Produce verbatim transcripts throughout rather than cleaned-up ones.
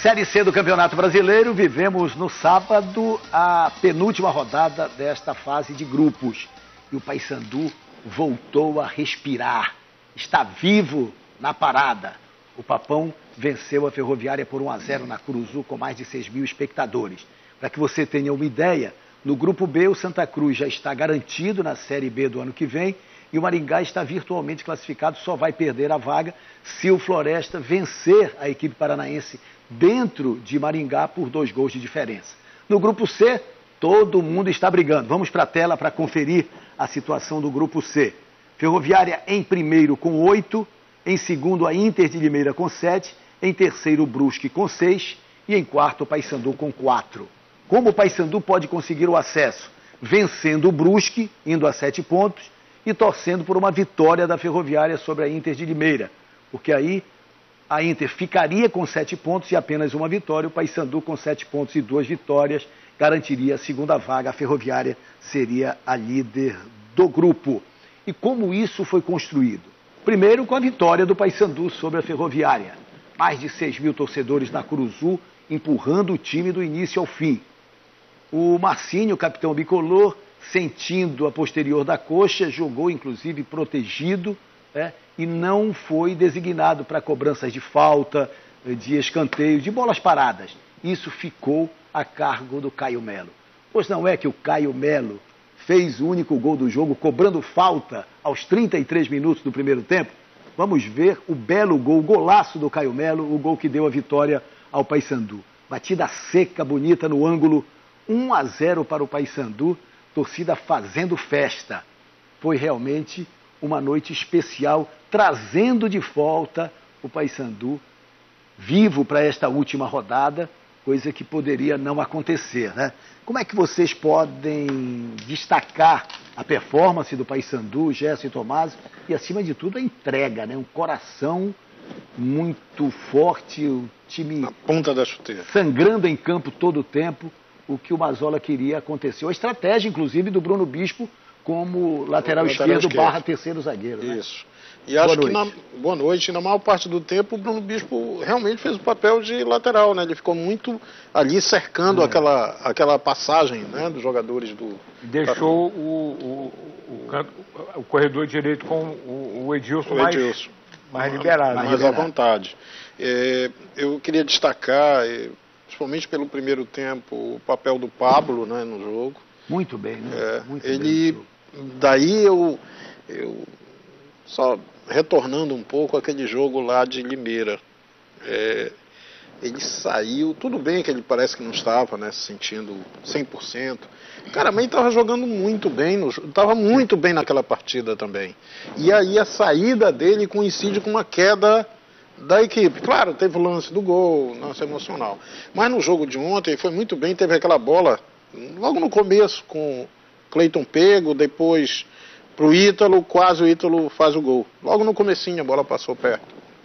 Série C do Campeonato Brasileiro, vivemos no sábado a penúltima rodada desta fase de grupos. E o Paysandu voltou a respirar, está vivo na parada. O Papão venceu a Ferroviária por um a zero na Curuzu com mais de seis mil espectadores. Para que você tenha uma ideia, no grupo B o Santa Cruz já está garantido na Série B do ano que vem e o Maringá está virtualmente classificado, só vai perder a vaga se o Floresta vencer a equipe paranaense dentro de Maringá por dois gols de diferença. No grupo C, todo mundo está brigando. Vamos para a tela para conferir a situação do grupo C. Ferroviária em primeiro com oito, em segundo a Inter de Limeira com sete, em terceiro o Brusque com seis e em quarto o Paysandu com quatro. Como o Paysandu pode conseguir o acesso? Vencendo o Brusque, indo a sete pontos, e torcendo por uma vitória da Ferroviária sobre a Inter de Limeira, porque aí a Inter ficaria com sete pontos e apenas uma vitória, o Paysandu com sete pontos e duas vitórias garantiria a segunda vaga, a Ferroviária seria a líder do grupo. E como isso foi construído? Primeiro com a vitória do Paysandu sobre a Ferroviária, mais de seis mil torcedores na Curuzu empurrando o time do início ao fim. O Marcinho, capitão bicolor, sentindo a posterior da coxa, jogou inclusive protegido, né, e não foi designado para cobranças de falta, de escanteio, de bolas paradas. Isso ficou a cargo do Caio Melo. Pois não é que o Caio Melo fez o único gol do jogo cobrando falta aos trinta e três minutos do primeiro tempo? Vamos ver o belo gol, o golaço do Caio Melo, o gol que deu a vitória ao Paysandu. Batida seca, bonita no ângulo, um a zero para o Paysandu, torcida fazendo festa. Foi realmente uma noite especial, trazendo de volta o Paysandu vivo para esta última rodada, coisa que poderia não acontecer, né? Como é que vocês podem destacar a performance do Paysandu, Gerson e Tomás, e acima de tudo a entrega, né? Um coração muito forte, o time na ponta da chuteira, sangrando em campo todo o tempo, o que o Mazola queria aconteceu. A estratégia, inclusive, do Bruno Bispo como lateral, lateral esquerdo, esquerdo barra terceiro zagueiro. Isso. Né? E acho boa que noite. Na, boa noite. Na maior parte do tempo, o Bruno Bispo realmente fez o papel de lateral, né? Ele ficou muito ali cercando é. aquela, aquela passagem, né, dos jogadores do... Deixou o, o, o, o corredor direito com o, o Edilson, o Edilson mais, mais liberado. Mais, mais liberado. à vontade. É, eu queria destacar, principalmente pelo primeiro tempo, o papel do Pablo, né, no jogo. Muito bem, né? É, Muito ele, bem daí eu, eu, só retornando um pouco aquele jogo lá de Limeira, é, ele saiu, tudo bem que ele parece que não estava, né, se sentindo cem por cento, o cara também estava jogando muito bem, estava muito bem naquela partida também. E aí a saída dele coincide com uma queda da equipe. Claro, teve o lance do gol, lance emocional. Mas no jogo de ontem foi muito bem, teve aquela bola logo no começo com Cleiton pego, depois pro Ítalo, quase o Ítalo faz o gol. Logo no comecinho a bola passou perto.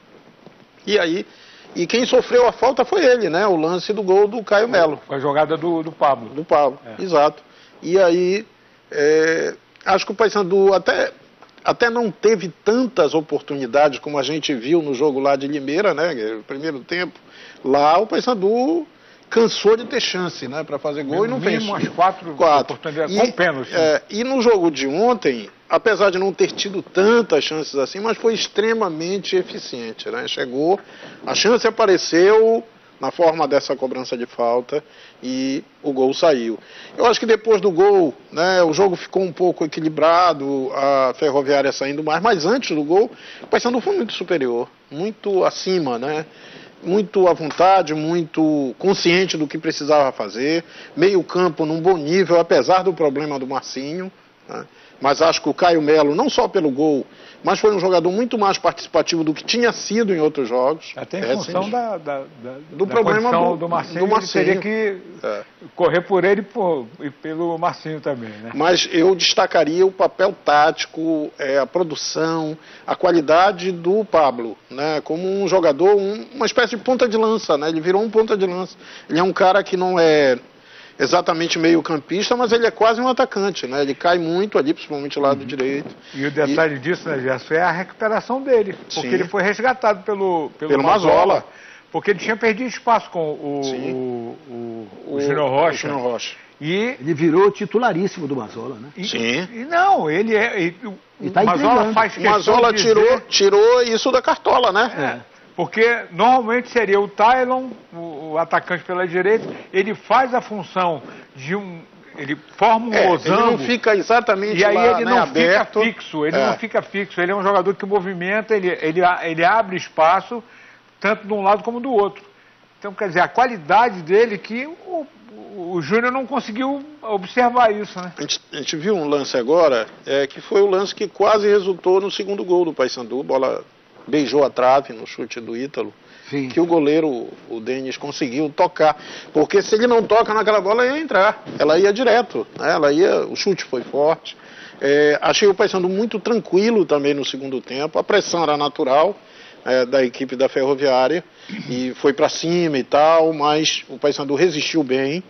E aí, e quem sofreu a falta foi ele, né? O lance do gol do Caio Melo. Foi a jogada do, do Pablo. Do Pablo, é. Exato. E aí, é, acho que o Paysandu até... Até não teve tantas oportunidades como a gente viu no jogo lá de Limeira, né? No primeiro tempo, lá o Paysandu cansou de ter chance, né? Para fazer gol. No e não fez. umas quatro, quatro. oportunidades e, com pênalti. É, e no jogo de ontem, apesar de não ter tido tantas chances assim, mas foi extremamente eficiente, né? Chegou, a chance apareceu na forma dessa cobrança de falta e o gol saiu. Eu acho que depois do gol, né, o jogo ficou um pouco equilibrado, a Ferroviária saindo mais, mas antes do gol, o Paysandu foi muito superior, muito acima, né? Muito à vontade, muito consciente do que precisava fazer, meio campo num bom nível, apesar do problema do Marcinho, né? Mas acho que o Caio Melo, não só pelo gol, mas foi um jogador muito mais participativo do que tinha sido em outros jogos. Até em função da, da, da, do da problema do, do Marcinho, do Marcinho. Ele teria que é. correr por ele e, por, e pelo Marcinho também, né? Mas eu destacaria o papel tático, é, a produção, a qualidade do Pablo, né? Como um jogador, um, uma espécie de ponta de lança, né? Ele virou um ponta de lança. Ele é um cara que não é exatamente meio campista, mas ele é quase um atacante, né? Ele cai muito ali, principalmente do lado uhum. direito. E o detalhe e... disso, né, Gerson, é a recuperação dele, porque Sim. ele foi resgatado pelo, pelo, pelo Mazola, Mazola Porque ele tinha perdido espaço com o, o, o, o, o Júnior Rocha. O Júnior Rocha. E ele virou titularíssimo do Mazola, né? E, Sim. E não, ele é. E, e tá o Mazola faz questão. O Mazola de tirou, dizer... tirou isso da cartola, né? É. Porque normalmente seria o Tylon, o, o atacante pela direita, ele faz a função de um. Ele forma um é, losango. Ele não fica exatamente e aí lá, ele né, não aberto. fica fixo, ele é. não fica fixo. Ele é um jogador que movimenta, ele, ele, ele abre espaço, tanto de um lado como do outro. Então, quer dizer, a qualidade dele que o, o, o Júnior não conseguiu observar isso, né? A gente, a gente viu um lance agora, é, que foi o lance que quase resultou no segundo gol do Paysandu. A bola beijou a trave no chute do Ítalo. Sim. Que o goleiro, o Denis, conseguiu tocar. Porque se ele não toca naquela bola, ia entrar. Ela ia direto. Né? Ela ia, o chute foi forte. É, achei o Paysandu muito tranquilo também no segundo tempo. A pressão era natural. É, da equipe da Ferroviária, e foi para cima e tal, mas o Paysandu resistiu bem,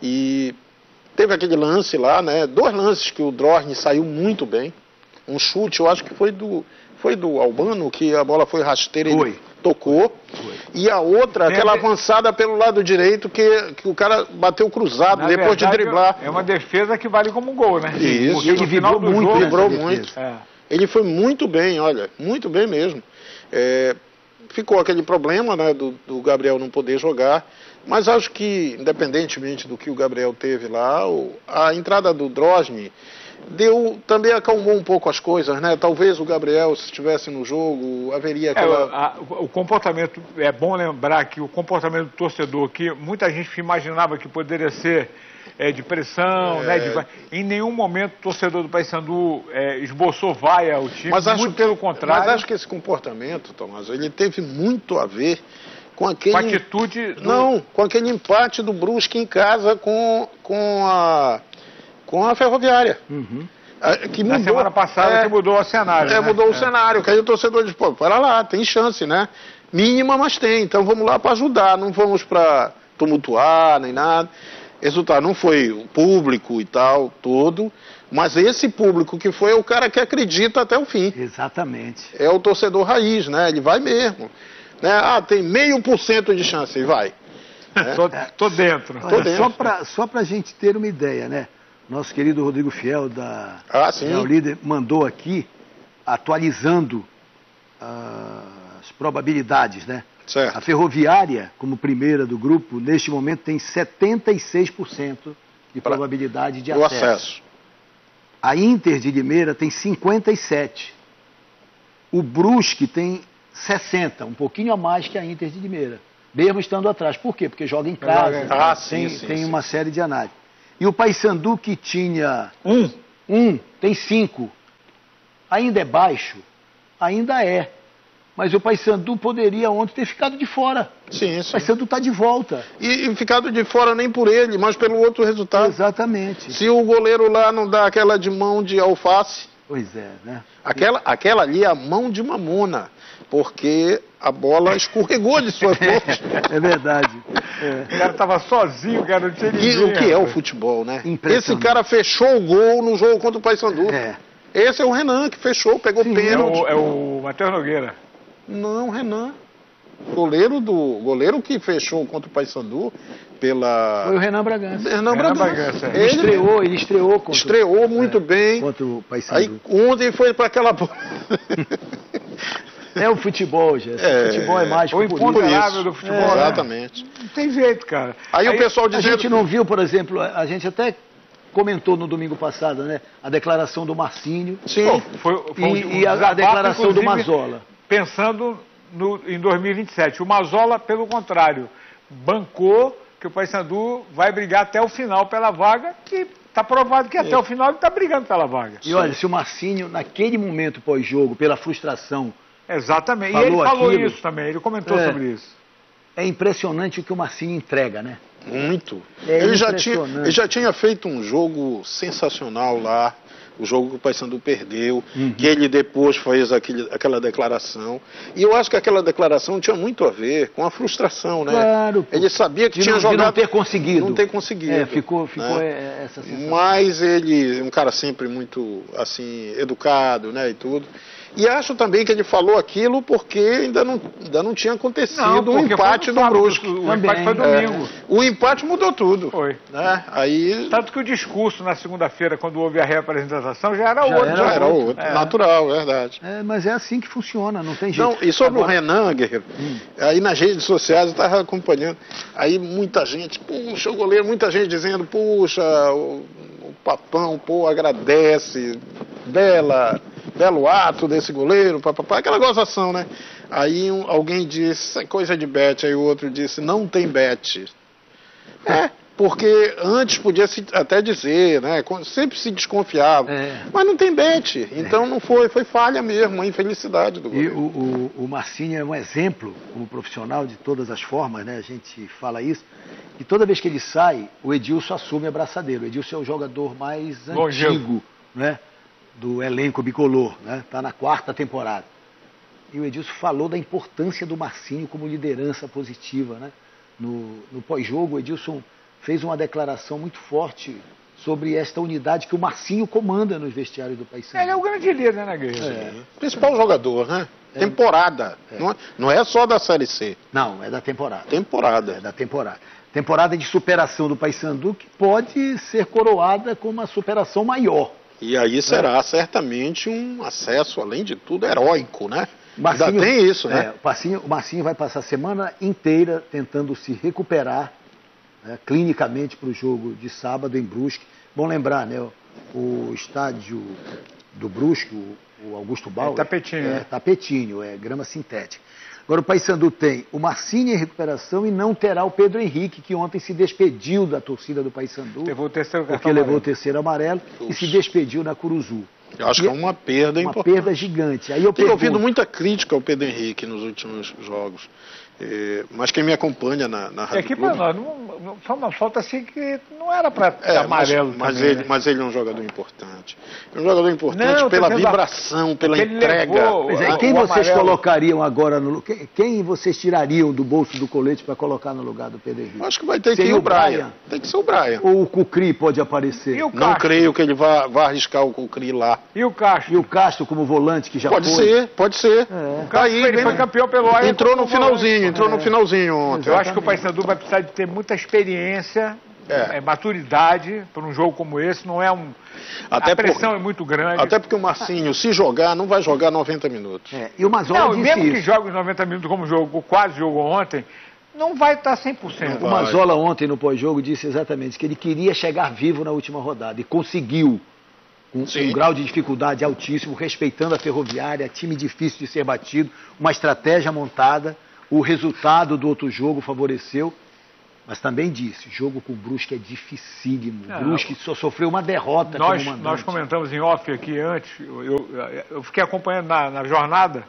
e teve aquele lance lá, né, dois lances que o Drosny saiu muito bem, um chute, eu acho que foi do, foi do Albano, que a bola foi rasteira, foi. Ele tocou, foi. E a outra, é aquela de... avançada pelo lado direito, que, que o cara bateu cruzado, Na depois verdade, de driblar. É uma defesa que vale como gol, né? Isso. Porque ele vibrou muito, jogo, vibrou muito. É. Ele foi muito bem, olha, muito bem mesmo. É, ficou aquele problema, né, do, do Gabriel não poder jogar, mas acho que, independentemente do que o Gabriel teve lá, o, a entrada do Drosny deu, também acalmou um pouco as coisas, né? Talvez o Gabriel, se estivesse no jogo, haveria aquela... É, a, o comportamento, é bom lembrar que o comportamento do torcedor, que muita gente imaginava que poderia ser é, de pressão, é... né? De, em nenhum momento o torcedor do Paysandu é, esboçou vaia ao time, mas acho, muito pelo contrário. Mas acho que esse comportamento, Tomás, ele teve muito a ver com aquele... Com a atitude... Do... Não, com aquele empate do Brusque em casa com, com, a, com a Ferroviária. Uhum. Que mudou, Na semana passada é, que mudou o cenário. É, né? mudou é. o cenário, que aí o torcedor diz, pô, para lá, tem chance, né? Mínima, mas tem, então vamos lá para ajudar, não vamos para tumultuar, nem nada. Resultado, não foi o público e tal, todo, mas esse público que foi é o cara que acredita até o fim. Exatamente. É o torcedor raiz, né? Ele vai mesmo. Né? Ah, tem meio por cento de chance, e vai. Né? tô, tô dentro. Olha, tô dentro. Só para só pra gente ter uma ideia, né? Nosso querido Rodrigo Fiel, da ah, sim. Real Líder, mandou aqui, atualizando uh, as probabilidades, né? Certo. A Ferroviária, como primeira do grupo, neste momento tem setenta e seis por cento de pra... probabilidade de acesso. acesso. A Inter de Limeira tem cinquenta e sete por cento. O Brusque tem sessenta por cento, um pouquinho a mais que a Inter de Limeira. Mesmo estando atrás. Por quê? Porque joga em casa, ah, tem, sim, sim, tem sim. uma série de análises. E o Paysandu, que tinha um, um, tem cinco. Ainda é baixo? Ainda é. Mas o Paysandu poderia ontem ter ficado de fora. Sim, sim. O Paysandu está de volta. E, e ficado de fora nem por ele, mas pelo outro resultado. Exatamente. Se o goleiro lá não dá aquela de mão de alface... Pois é, né? Aquela, aquela ali é a mão de mamona, porque a bola escorregou de suas mãos. É verdade. É. O cara estava sozinho, cara, não tinha ninguém. E o que é o futebol, né? Esse cara fechou o gol no jogo contra o Paysandu. É. Esse é o Renan que fechou, pegou Sim, pênalti. É o, é o Matheus Nogueira. Não, Renan. Goleiro, do, goleiro que fechou contra o Paysandu pela... Foi o Renan Bragança. Renan, Renan Bragança. Bragança. Ele, ele estreou, ele estreou contra Estreou o, muito é, bem. Contra o Paysandu. Aí ontem foi para aquela bola. É o futebol, Jéssica. É, o futebol é mágico. O imponderável do futebol. É, né? Exatamente. Não tem jeito, cara. Aí, Aí o pessoal dizendo... A gente não viu, por exemplo, a gente até comentou no domingo passado, né? A declaração do Marcínio. Sim. Pô, foi, foi e, um e a, a declaração do Mazola. Pensando no, em dois mil e vinte e sete. O Mazola, pelo contrário, bancou que o Paysandu vai brigar até o final pela vaga, que está provado que até é. o final ele está brigando pela vaga. E olha, se o Marcínio, naquele momento pós-jogo, pela frustração... Exatamente. Falou e ele falou aquilo, isso também, ele comentou é, sobre isso. É impressionante o que o Marcínio entrega, né? Muito. É ele, já tinha, ele já tinha feito um jogo sensacional lá, o jogo que o Paysandu perdeu, uhum. que ele depois fez aquele, aquela declaração. E eu acho que aquela declaração tinha muito a ver com a frustração, né? Claro. Pô. Ele sabia que de tinha não, jogado... De não ter conseguido. Não ter conseguido. É, ficou, ficou né? essa sensação. Mas ele, um cara sempre muito, assim, educado, né, e tudo. E acho também que ele falou aquilo porque ainda não, ainda não tinha acontecido o empate do Brusque. O também. empate foi domingo. É, o empate mudou tudo. Foi. Né? Aí... Tanto que o discurso na segunda-feira, quando houve a reapresentação, já era já outro. Era, já era outro, outro. É. natural, verdade. É, mas é assim que funciona, não tem jeito. Não, e sobre Agora... o Renan, Guerreiro, hum. aí nas redes sociais eu estava acompanhando, aí muita gente, puxa, o goleiro, muita gente dizendo, puxa, o, o Papão, pô, agradece, bela... belo ato desse goleiro, papapá, aquela gozação, né? Aí um, alguém disse, coisa de bet, aí o outro disse, não tem bet. É, porque antes podia se, até dizer, né? Sempre se desconfiava, é. mas não tem bet. Então é. não foi, foi falha mesmo, uma infelicidade do goleiro. E o, o, o Marcinho é um exemplo, como profissional de todas as formas, né? A gente fala isso. E toda vez que ele sai, o Edilson assume a braçadeira. O Edilson é o jogador mais Bom antigo, jogo. né? do elenco bicolor, né? Tá na quarta temporada. E o Edilson falou da importância do Marcinho como liderança positiva, né? No, no pós-jogo, o Edilson fez uma declaração muito forte sobre esta unidade que o Marcinho comanda nos vestiários do Paysandu. Ele é o grande líder, né, Guerreiro? É. Principal jogador, né? É. Temporada. É. Não, é, não é só da Série C. Não, é da temporada. Temporada. É da temporada. Temporada de superação do Paysandu que pode ser coroada com uma superação maior. E aí será é. certamente um acesso, além de tudo, heróico, né? Marcinho, Ainda tem isso, né? É, o, Marcinho, o Marcinho vai passar a semana inteira tentando se recuperar, né, clinicamente para o jogo de sábado em Brusque. Bom lembrar, né? O, o estádio do Brusque, o, o Augusto Bauer... É tapetinho. É, é tapetinho, é grama sintética. Agora o Paysandu tem o Marcinho em recuperação e não terá o Pedro Henrique, que ontem se despediu da torcida do Paysandu. Levou o terceiro Porque levou amarelo. o terceiro amarelo Ux. e se despediu na Curuzu. Eu acho e que é uma perda uma importante. Uma perda gigante. Aí eu Tenho pergunto... ouvido muita crítica ao Pedro Henrique nos últimos jogos. É, mas quem me acompanha na, na Rádio é que para nós, não, não, só uma falta assim que não era para é, amarelo. Mas, mas, também, ele, né? mas ele é um jogador importante. É um jogador importante não, pela vibração, pela entrega. Levou, pois é, quem vocês amarelo. colocariam agora no quem, quem vocês tirariam do bolso do colete para colocar no lugar do Pedro Henrique? Acho que vai ter Seria que ir o Brian. Brian. Tem que ser o Brian. Ou o Cucri pode aparecer? Não creio que ele vá, vá arriscar o Cucri lá. E o Castro? E o Castro como volante que já pode foi? Pode ser, pode ser. É. O Castro, aí, ele foi campeão pelo Ajax. Entrou no finalzinho, entrou é. no finalzinho ontem. Eu acho que o Paysandu vai precisar de ter muita experiência, é. É, maturidade para um jogo como esse. Não é um... Até a pressão por... é muito grande. Até porque o Marcinho, se jogar, não vai jogar noventa minutos. É. E o Mazola não, disse mesmo isso. que jogue os noventa minutos como jogou, quase jogou ontem, não vai estar cem por cento. O Mazola ontem no pós-jogo disse exatamente que ele queria chegar vivo na última rodada e conseguiu. Com um grau de dificuldade altíssimo, respeitando a Ferroviária, time difícil de ser batido, uma estratégia montada, o resultado do outro jogo favoreceu, mas também disse, jogo com o Brusque é dificílimo, o Brusque só sofreu uma derrota nós, como nós comentamos em off aqui antes, eu, eu, eu fiquei acompanhando na, na jornada,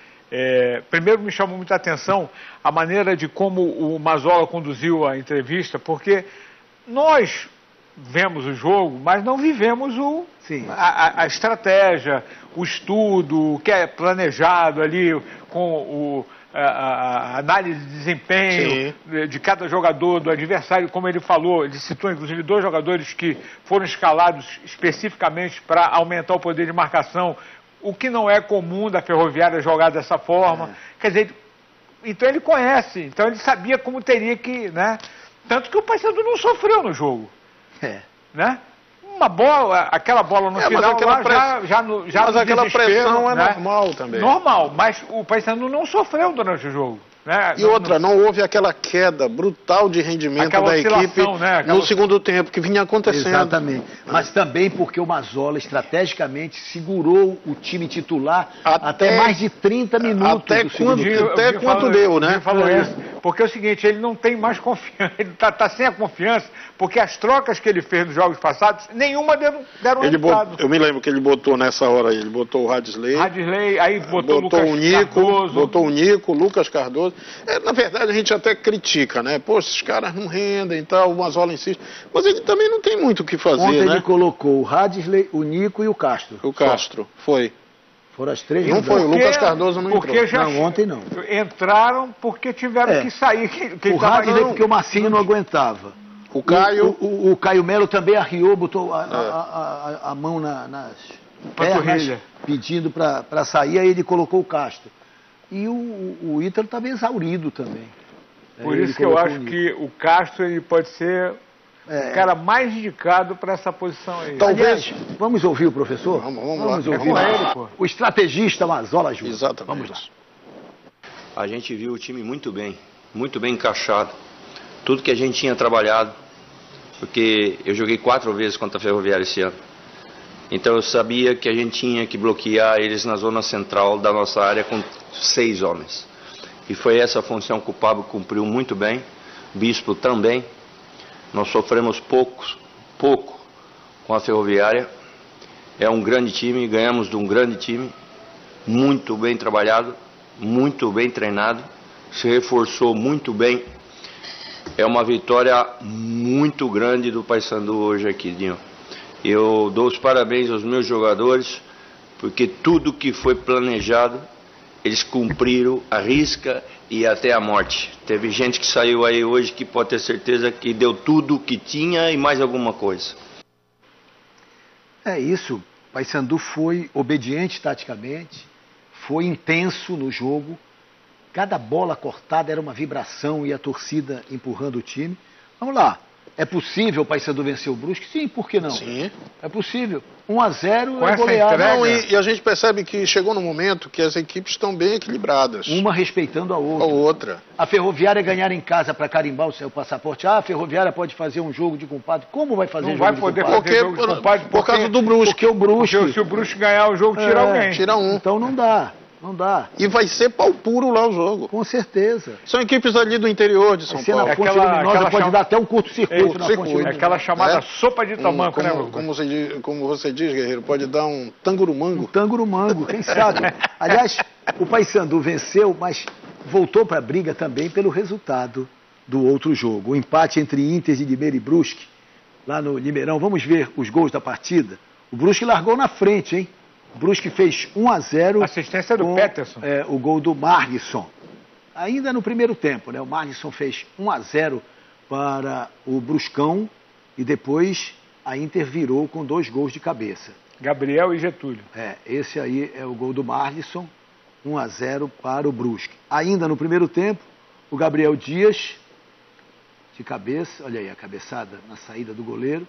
é, primeiro me chamou muita atenção a maneira de como o Mazola conduziu a entrevista, porque nós vemos o jogo, mas não vivemos o, a, a estratégia, o estudo, o que é planejado ali com o, a, a análise de desempenho de, de cada jogador, do adversário, como ele falou, ele citou inclusive dois jogadores que foram escalados especificamente para aumentar o poder de marcação, o que não é comum da Ferroviária jogar dessa forma. É. Quer dizer, então ele conhece, então ele sabia como teria que, né? Tanto que o Paysandu não sofreu no jogo. É. Né? Uma bola, aquela bola no é, final, aquela lá, press... já, já no, já mas no aquela pressão é né? normal também. Normal, mas o Paysandu não sofreu durante o jogo. Né? E outra, não houve aquela queda brutal de rendimento da equipe né? Aquela... no segundo tempo, que vinha acontecendo. Exatamente. Mas também porque o Mazola, estrategicamente, segurou o time titular até, até mais de trinta minutos. Até, quando, dia, até quanto deu, né? Falou é. isso. Porque é o seguinte, ele não tem mais confiança, ele está tá sem a confiança, porque as trocas que ele fez nos jogos passados, nenhuma deram, deram ele resultado. Bot, eu me lembro que ele botou nessa hora aí, ele botou o Radisley. Radisley, aí botou, botou o Lucas o Nico, Cardoso. Botou o Nico, Lucas Cardoso. É, na verdade, a gente até critica, né? Pô, esses caras não rendem e tal, o Mazola insiste. Mas ele também não tem muito o que fazer, Ontem né? ele colocou o Radisley, o Nico e o Castro. O Castro, Só. foi. Foram as três. Não foi, o Lucas Cardoso não porque entrou. Já não, ontem não. Entraram porque tiveram é. que sair. Que, que o Radisley porque o Marcinho não aguentava. O Caio... O, o, o Caio Melo também arriou, botou a, é. a, a, a mão na, nas... pernas, pedindo para sair, aí ele colocou o Castro. E o, o Ítalo estava exaurido também. Por isso que eu acho que o Castro ele pode ser é. o cara mais indicado para essa posição aí. Talvez. Aliás, vamos ouvir o professor? Vamos, vamos, vamos lá. ouvir é ele, pô. O estrategista Mazola Júnior. Exatamente. Vamos lá. A gente viu o time muito bem, muito bem encaixado. Tudo que a gente tinha trabalhado, porque eu joguei quatro vezes contra a Ferroviária esse ano. Então eu sabia que a gente tinha que bloquear eles na zona central da nossa área com seis homens. E foi essa a função que o Pablo cumpriu muito bem, o Bispo também. Nós sofremos poucos, pouco com a Ferroviária. É um grande time, ganhamos de um grande time, muito bem trabalhado, muito bem treinado, se reforçou muito bem. É uma vitória muito grande do Paysandu hoje aqui, Dinho. Eu dou os parabéns aos meus jogadores, porque tudo que foi planejado, eles cumpriram a risca e até a morte. Teve gente que saiu aí hoje que pode ter certeza que deu tudo o que tinha e mais alguma coisa. É isso, o Paysandu foi obediente taticamente, foi intenso no jogo, cada bola cortada era uma vibração e a torcida empurrando o time. Vamos lá. É possível o Paysandu vencer o Brusque? Sim, por que não? Sim. É possível. um a zero Com é essa goleada. entrega- Não, e, e a gente percebe que chegou no momento que as equipes estão bem equilibradas. Uma respeitando a A outra. outra. A Ferroviária ganhar em casa para carimbar o seu passaporte. Ah, a Ferroviária pode fazer um jogo de compadre. Como vai fazer Não jogo vai de poder compadre? fazer Porque, jogo de por, compadre, por causa porque- do Brusque. Porque o Brusque... Porque se o Brusque ganhar o jogo, tira É, alguém. Tira um. Então não dá, não dá. E vai ser pau puro lá o jogo. Com certeza. São equipes ali do interior de São Vai ser na Paulo. Ponte Aquela- Luminosa, aquela pode chama- dar até um curto-circuito É, na Ponte curto-circuito. Luminosa. Aquela chamada É. sopa de Um, tamanco, né, como, meu? como, você diz, como você diz, Guerreiro, pode dar um Um tangurumango. tangurumango, quem sabe? Aliás, o Paysandu venceu, mas voltou para a briga também pelo resultado do outro jogo. O empate entre Inter de Limeira e Brusque, lá no Limeirão. Vamos ver os gols da partida. O Brusque largou na frente, hein? O Brusque fez um a zero. Assistência do com, Peterson. é, o gol do Marlisson. Ainda no primeiro tempo, né? O Marlisson fez um a zero para o Bruscão e depois a Inter virou com dois gols de cabeça. Gabriel e Getúlio. É, esse aí é o gol do Marlisson, um a zero para o Brusque. Ainda no primeiro tempo, o Gabriel Dias, de cabeça, olha aí a cabeçada na saída do goleiro.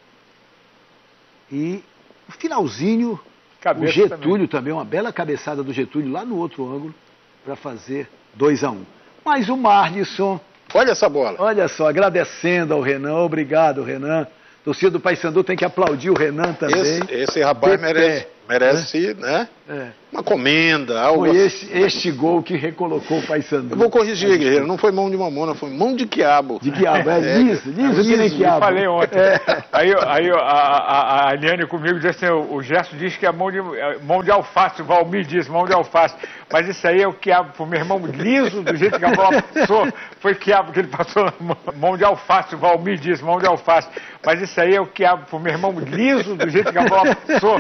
E o finalzinho, Cabeça o Getúlio também. também, uma bela cabeçada do Getúlio lá no outro ângulo, para fazer dois a um. Mas o Marlisson, Olha essa bola. olha só, agradecendo ao Renan, obrigado Renan. Torcida do Paysandu tem que aplaudir o Renan também. Esse, esse rapaz De merece, pé, merece né? É. uma comenda, algo Foi assim. este, este gol que recolocou o Paysandu. Eu vou corrigir, Guerreiro, não foi mão de mamona, foi mão de quiabo. De quiabo, é liso, liso que nem liso, quiabo. Eu falei ontem. É. Aí, aí a, a, a Eliane comigo disse assim, o, o Gerson diz que é mão de, é mão de alface, o Valmir disse mão de alface. Mas isso aí é o quiabo pro meu irmão liso, do jeito que a bola passou. Foi quiabo que ele passou na mão, mão de alface, o Valmir disse mão de alface. Mas isso aí é o quiabo pro meu irmão liso, do jeito que a bola passou.